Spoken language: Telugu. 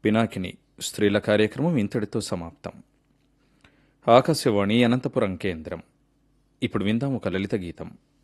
పినాకిని స్త్రీల కార్యక్రమం ఇంతటితో సమాప్తం. ఆకాశవాణి అనంతపురం కేంద్రం. ఇప్పుడు విందాం ఒక లలిత గీతం.